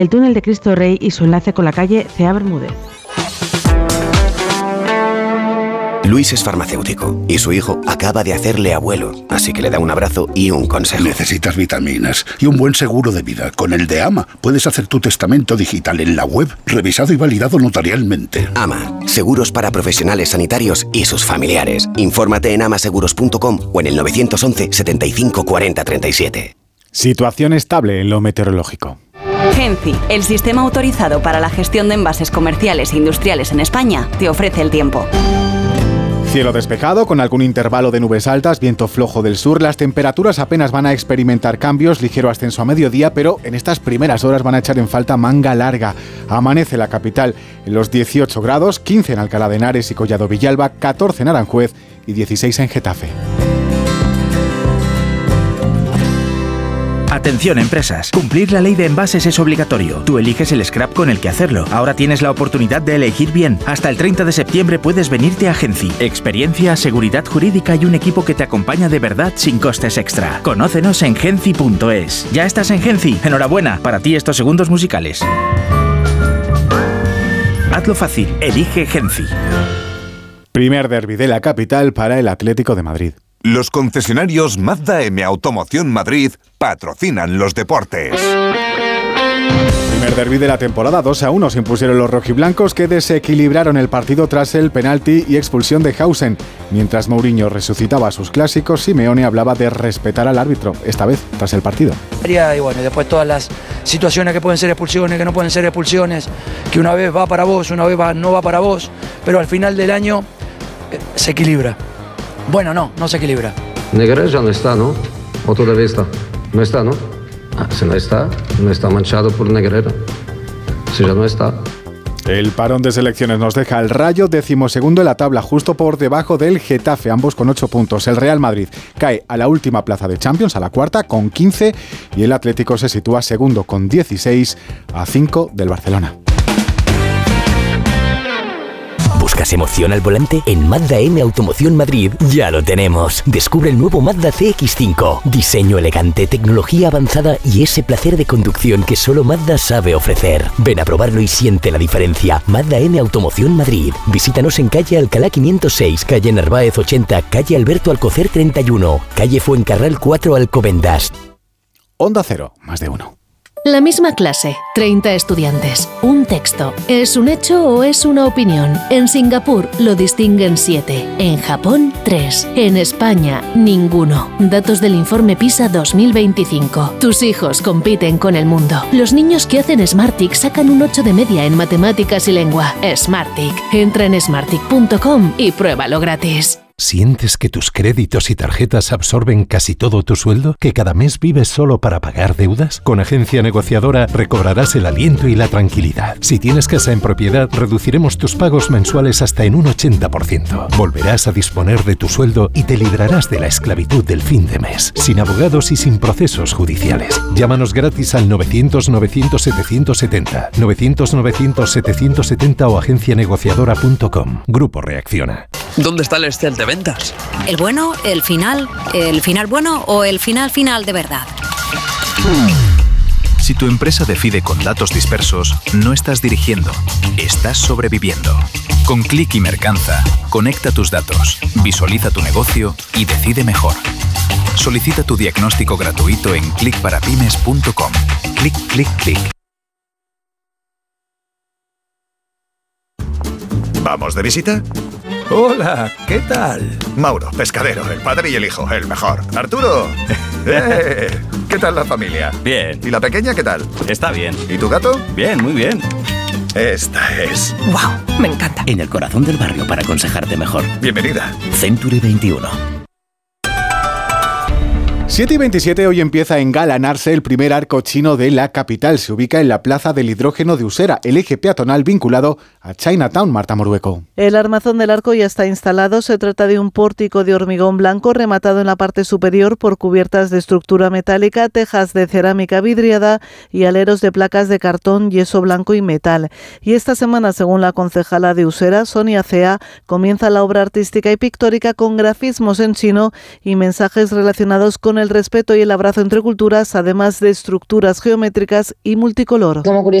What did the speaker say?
el túnel de Cristo Rey y su enlace con la calle C.A. Bermúdez. Luis es farmacéutico y su hijo acaba de hacerle abuelo, así que le da un abrazo y un consejo. Necesitas vitaminas y un buen seguro de vida. Con el de AMA puedes hacer tu testamento digital en la web, revisado y validado notarialmente. AMA, seguros para profesionales sanitarios y sus familiares. Infórmate en amaseguros.com o en el 911 75 40 37. Situación estable en lo meteorológico. Genci, el sistema autorizado para la gestión de envases comerciales e industriales en España, te ofrece el tiempo. Cielo despejado, con algún intervalo de nubes altas, viento flojo del sur. Las temperaturas apenas van a experimentar cambios, ligero ascenso a mediodía, pero en estas primeras horas van a echar en falta manga larga. Amanece la capital en los 18 grados, 15 en Alcalá de Henares y Collado Villalba, 14 en Aranjuez y 16 en Getafe. Atención empresas, cumplir la ley de envases es obligatorio. Tú eliges el scrap con el que hacerlo. Ahora tienes la oportunidad de elegir bien. Hasta el 30 de septiembre puedes venirte a Genci. Experiencia, seguridad jurídica y un equipo que te acompaña de verdad sin costes extra. Conócenos en genci.es. ¿Ya estás en Genci? Enhorabuena, para ti estos segundos musicales. Hazlo fácil, elige Genci. Primer derbi de la capital para el Atlético de Madrid. Los concesionarios Mazda M Automoción Madrid patrocinan los deportes. Primer derbi de la temporada, 2-1 se impusieron los rojiblancos, que desequilibraron el partido tras el penalti y expulsión de Hausen. Mientras Mourinho resucitaba a sus clásicos, Simeone hablaba de respetar al árbitro, esta vez tras el partido. Y bueno, después todas las situaciones que pueden ser expulsiones, que no pueden ser expulsiones, que una vez va para vos, una vez no va para vos, pero al final del año se equilibra. Bueno, no se equilibra. Negreira ya no está, ¿no? ¿O todavía está? No está, ¿no? Si no está manchado por Negreira. Si ya no está. El parón de selecciones nos deja al Rayo 12º en la tabla, justo por debajo del Getafe, ambos con 8 puntos. El Real Madrid cae a la última plaza de Champions, a la cuarta, con 15, y el Atlético se sitúa segundo con 16, a 5 del Barcelona. ¿Buscas emoción al volante? En Mazda M Automoción Madrid ya lo tenemos. Descubre el nuevo Mazda CX-5. Diseño elegante, tecnología avanzada y ese placer de conducción que solo Mazda sabe ofrecer. Ven a probarlo y siente la diferencia. Mazda M Automoción Madrid. Visítanos en calle Alcalá 506, calle Narváez 80, calle Alberto Alcocer 31, calle Fuencarral 4 Alcobendas. Onda Cero, más de uno. La misma clase, 30 estudiantes, un texto. ¿Es un hecho o es una opinión? En Singapur lo distinguen 7, en Japón 3, en España ninguno. Datos del informe PISA 2025. Tus hijos compiten con el mundo. Los niños que hacen Smartick sacan un 8 de media en matemáticas y lengua. Smartick. Entra en smartick.com y pruébalo gratis. ¿Sientes que tus créditos y tarjetas absorben casi todo tu sueldo? ¿Que cada mes vives solo para pagar deudas? Con Agencia Negociadora recobrarás el aliento y la tranquilidad. Si tienes casa en propiedad, reduciremos tus pagos mensuales hasta en un 80%. Volverás a disponer de tu sueldo y te librarás de la esclavitud del fin de mes, sin abogados y sin procesos judiciales. Llámanos gratis al 900-900-770, 900-900-770 o agencianegociadora.com. Grupo Reacciona. ¿Dónde está el Excel de ventas? ¿El bueno, el final bueno o el final de verdad? Si tu empresa decide con datos dispersos, no estás dirigiendo, estás sobreviviendo. Con Click y Mercanza, conecta tus datos, visualiza tu negocio y decide mejor. Solicita tu diagnóstico gratuito en clickparapymes.com. Click, click, click. ¿Vamos de visita? Hola, ¿qué tal? Mauro, pescadero, el padre y el hijo, el mejor. Arturo, ¿qué tal la familia? Bien. ¿Y la pequeña qué tal? Está bien. ¿Y tu gato? Bien, muy bien. Esta es... ¡Wow! Me encanta. En el corazón del barrio para aconsejarte mejor. Bienvenida. Century 21. 7:27, hoy empieza a engalanarse el primer arco chino de la capital. Se ubica en la Plaza del Hidrógeno de Usera, el eje peatonal vinculado a Chinatown. Marta Morueco. El armazón del arco ya está instalado. Se trata de un pórtico de hormigón blanco rematado en la parte superior por cubiertas de estructura metálica, tejas de cerámica vidriada y aleros de placas de cartón, yeso blanco y metal. Y esta semana, según la concejala de Usera, Sonia Cea, comienza la obra artística y pictórica con grafismos en chino y mensajes relacionados con el respeto y el abrazo entre culturas, además de estructuras geométricas y multicolor. Como